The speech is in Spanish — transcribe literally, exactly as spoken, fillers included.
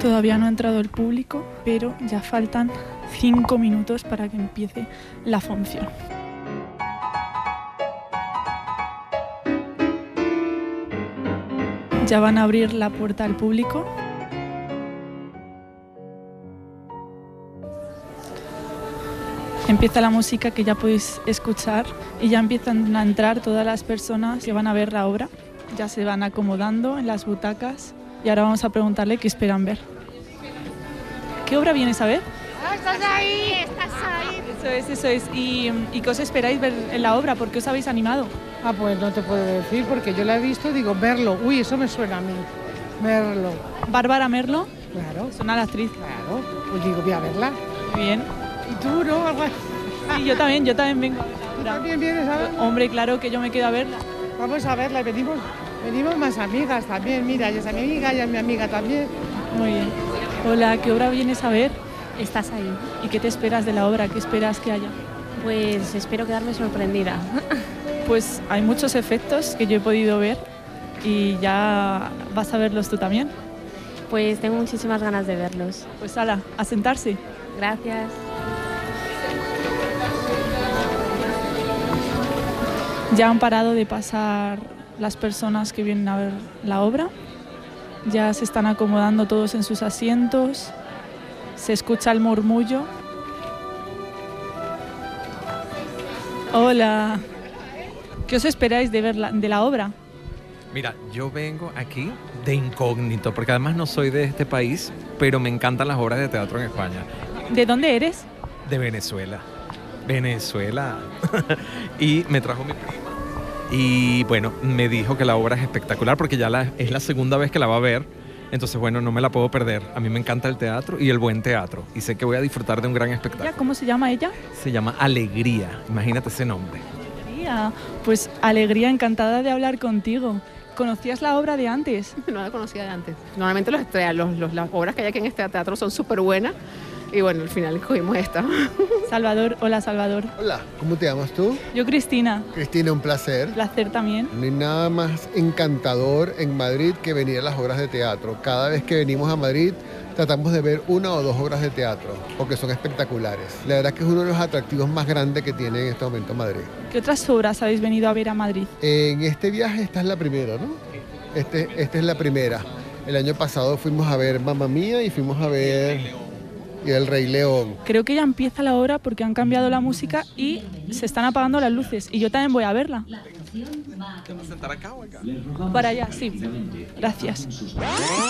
Todavía no ha entrado el público, pero ya faltan cinco minutos para que empiece la función. Ya van a abrir la puerta al público. Empieza la música que ya podéis escuchar y ya empiezan a entrar todas las personas que van a ver la obra. Ya se van acomodando en las butacas y ahora vamos a preguntarle qué esperan ver. ¿Qué obra vienes a ver? Ah, estás ahí, estás ahí. Eso es, eso es. ¿Y, y qué os esperáis ver en la obra? ¿Por qué os habéis animado? Ah, pues no te puedo decir porque yo la he visto y digo, verlo. Uy, eso me suena a mí. Verlo. Bárbara Merlo. Claro. Suena la actriz. Claro. Pues digo, voy a verla. Muy bien. ¿Y tú, no? Algo así. Sí, yo también, yo también vengo a ver la ¿Tú obra. también vienes a verla? Hombre, claro que yo me quedo a verla. Vamos a verla y venimos, venimos más amigas también. Mira, ella es mi amiga, ella es mi amiga también. Muy bien. Hola, ¿qué obra vienes a ver? Estás ahí. ¿Y qué te esperas de la obra? ¿Qué esperas que haya? Pues espero quedarme sorprendida. Pues hay muchos efectos que yo he podido ver y ya vas a verlos tú también. Pues tengo muchísimas ganas de verlos. Pues ala, a sentarse. Gracias. Ya han parado de pasar las personas que vienen a ver la obra. Ya se están acomodando todos en sus asientos. Se escucha el murmullo. Hola. ¿Qué os esperáis de ver la, de la obra? Mira, yo vengo aquí de incógnito, porque además no soy de este país, pero me encantan las obras de teatro en España. ¿De dónde eres? De Venezuela. Venezuela. Y me trajo mi prima. Y bueno, me dijo que la obra es espectacular porque ya la, es la segunda vez que la va a ver. Entonces, bueno, no me la puedo perder. A mí me encanta el teatro y el buen teatro. Y sé que voy a disfrutar de un gran espectáculo. ¿Cómo se llama ella? Se llama Alegría. Imagínate ese nombre. Alegría. Pues Alegría, encantada de hablar contigo. ¿Conocías la obra de antes? No la conocía de antes. Normalmente los, los, los, las obras que hay aquí en este teatro son súper buenas. Y bueno, al final escogimos esta. Salvador, hola Salvador. Hola, ¿cómo te llamas tú? Yo Cristina. Cristina, un placer. Placer también. No hay nada más encantador en Madrid que venir a las obras de teatro. Cada vez que venimos a Madrid tratamos de ver una o dos obras de teatro, porque son espectaculares. La verdad que es uno de los atractivos más grandes que tiene en este momento Madrid. ¿Qué otras obras habéis venido a ver a Madrid? En este viaje esta es la primera, ¿no? Este, esta es la primera. El año pasado fuimos a ver Mamma Mía y fuimos a ver... y El Rey León. Creo que ya empieza la obra porque han cambiado la música y se están apagando las luces. Y yo también voy a verla. ¿Te vas a sentar acá o acá? Para allá, sí. Gracias.